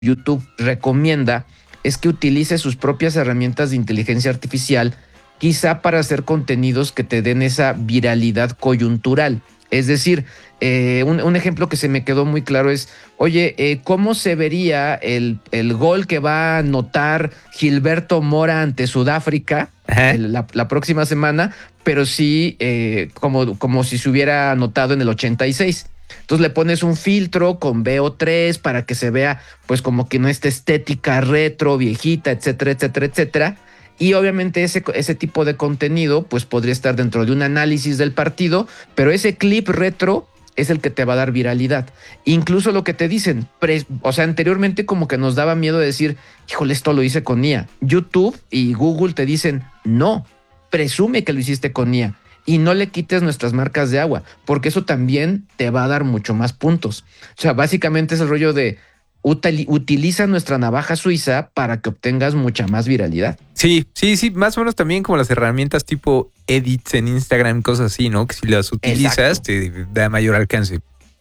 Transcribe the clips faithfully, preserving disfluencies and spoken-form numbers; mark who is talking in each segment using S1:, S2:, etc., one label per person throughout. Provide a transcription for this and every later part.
S1: YouTube recomienda es que utilices sus propias herramientas de inteligencia artificial, quizá para hacer contenidos que te den esa viralidad coyuntural. Es decir, eh, un, un ejemplo que se me quedó muy claro es, oye, eh, ¿cómo se vería el, el gol que va a anotar Gilberto Mora ante Sudáfrica el, la, la próxima semana? Pero sí, eh, como, como si se hubiera anotado en el ochenta y seis. Entonces le pones un filtro con V O tres para que se vea pues como que no esta estética retro, viejita, etcétera, etcétera, etcétera. Y obviamente ese, ese tipo de contenido pues podría estar dentro de un análisis del partido, pero ese clip retro es el que te va a dar viralidad. Incluso lo que te dicen, pre, o sea, anteriormente como que nos daba miedo decir, híjole, esto lo hice con I A. YouTube y Google te dicen, no, presume que lo hiciste con I A. Y no le quites nuestras marcas de agua, porque eso también te va a dar mucho más puntos. O sea, básicamente es el rollo de util, utiliza nuestra navaja suiza para que obtengas mucha más viralidad.
S2: Sí, sí, sí, más o menos también como las herramientas tipo edits en Instagram, cosas así, ¿no? Que si las utilizas Exacto. te da mayor alcance.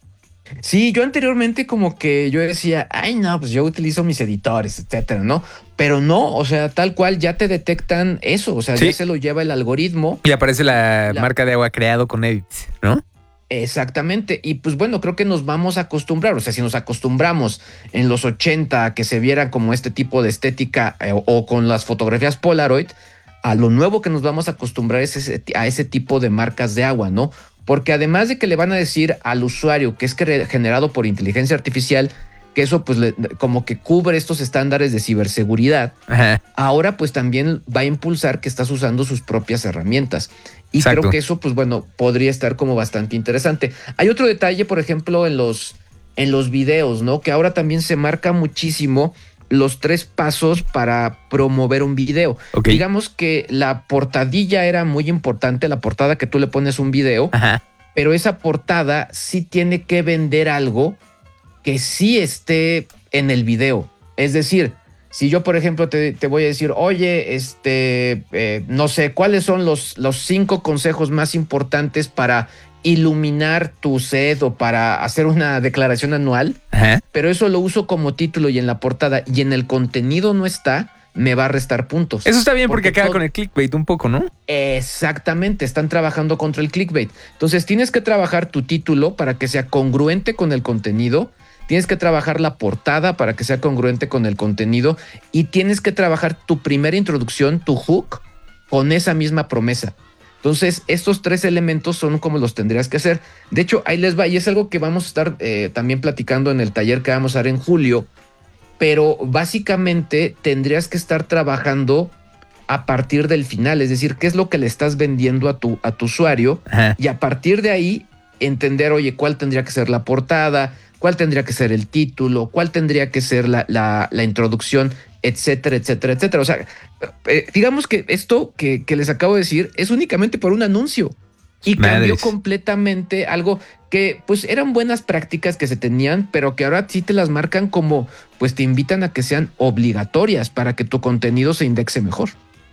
S1: Sí, yo anteriormente como que yo decía, ay no, pues yo utilizo mis editores, etcétera, ¿no? Pero no, o sea, tal cual ya te detectan eso, o sea, ¿Sí? ya se lo lleva el algoritmo.
S2: Y aparece la, la marca de agua creado con edits, ¿no?
S1: Exactamente, y pues bueno, creo que nos vamos a acostumbrar, o sea, si nos acostumbramos en los ochenta a que se viera como este tipo de estética eh, o con las fotografías Polaroid, a lo nuevo que nos vamos a acostumbrar es ese, a ese tipo de marcas de agua, ¿no? Porque además de que le van a decir al usuario que es generado por inteligencia artificial, que eso pues le, como que cubre estos estándares de ciberseguridad, Ajá. ahora pues también va a impulsar que estás usando sus propias herramientas. Y Exacto. creo que eso pues bueno, podría estar como bastante interesante. Hay otro detalle, por ejemplo, en los, en los videos, ¿no? Que ahora también se marca muchísimo los tres pasos para promover un video. Okay. Digamos que la portadilla era muy importante, la portada que tú le pones un video, Ajá. pero esa portada sí tiene que vender algo que sí esté en el video. Es decir, si yo, por ejemplo, te, te voy a decir, oye, este, eh, no sé, ¿cuáles son los, los cinco consejos más importantes para iluminar tu set o para hacer una declaración anual? Ajá. Pero eso lo uso como título y en la portada y en el contenido no está, me va a restar puntos.
S2: Eso está bien porque, porque acaba todo... con el clickbait un poco, ¿no?
S1: Exactamente, están trabajando contra el clickbait. Entonces tienes que trabajar tu título para que sea congruente con el contenido, tienes que trabajar la portada para que sea congruente con el contenido y tienes que trabajar tu primera introducción, tu hook, con esa misma promesa. Entonces, estos tres elementos son como los tendrías que hacer. De hecho, ahí les va, y es algo que vamos a estar eh, también platicando en el taller que vamos a dar en julio, pero básicamente tendrías que estar trabajando a partir del final, es decir, qué es lo que le estás vendiendo a tu, a tu usuario, Ajá. y a partir de ahí entender, oye, cuál tendría que ser la portada, cuál tendría que ser el título, cuál tendría que ser la, la, la introducción, etcétera, etcétera, etcétera. O sea, eh, digamos que esto que, que les acabo de decir es únicamente por un anuncio y Madres. cambió completamente algo que pues eran buenas prácticas que se tenían, pero que ahora sí te las marcan como, pues te invitan a que sean obligatorias para que tu contenido se indexe mejor.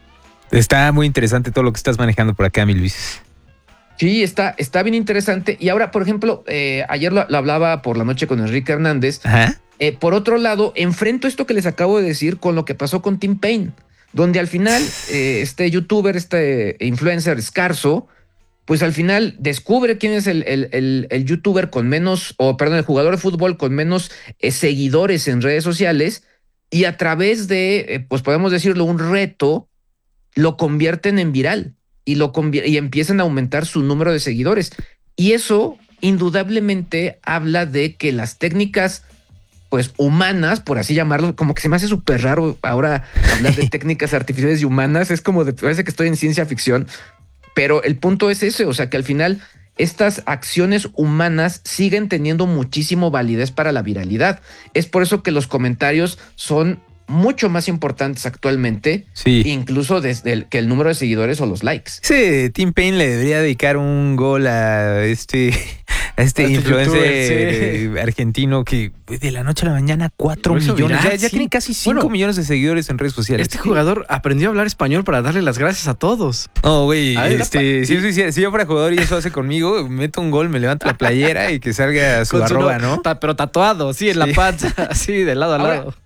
S2: Está muy interesante todo lo que estás manejando por acá, mi Luis.
S1: Sí, está, está bien interesante. Y ahora, por ejemplo, eh, ayer lo, lo hablaba por la noche con Enrique Hernández. Ajá. Eh, por otro lado, enfrento esto que les acabo de decir con lo que pasó con Tim Paine, donde al final eh, este youtuber, este influencer Scarzo, pues al final descubre quién es el, el, el, el youtuber con menos, o perdón, el jugador de fútbol con menos eh, seguidores en redes sociales, y a través de, eh, pues podemos decirlo, un reto, lo convierten en viral y, lo convier- y empiezan a aumentar su número de seguidores. Y eso indudablemente habla de que las técnicas pues humanas, por así llamarlo, como que se me hace súper raro ahora hablar de técnicas artificiales y humanas, es como de, parece que estoy en ciencia ficción, pero el punto es ese, o sea que al final estas acciones humanas siguen teniendo muchísimo validez para la viralidad. Es por eso que los comentarios son mucho más importantes actualmente, sí. incluso desde el, que el número de seguidores o los likes.
S2: Sí, Tim Paine le debería dedicar un gol a este a este,
S3: Este
S2: influencer
S3: youtuber, sí.
S2: argentino que de la noche a la mañana cuatro
S3: Lo hizo
S2: millones.
S3: viral,
S2: ya ya
S3: sí.
S2: tiene casi cinco
S3: Bueno,
S2: millones de seguidores en redes sociales.
S3: Este jugador aprendió a hablar español para darle las gracias a todos.
S2: Oh, güey,
S3: A ver,
S2: este, si, yo- si- si yo fuera jugador y eso hace conmigo, meto un gol, me levanto la playera y que salga su
S3: Con su
S2: arroba,
S3: no-
S2: ¿no?
S3: ta- pero tatuado, sí, en
S2: Sí.
S3: la panza, así, de lado a
S1: Ahora,
S3: lado.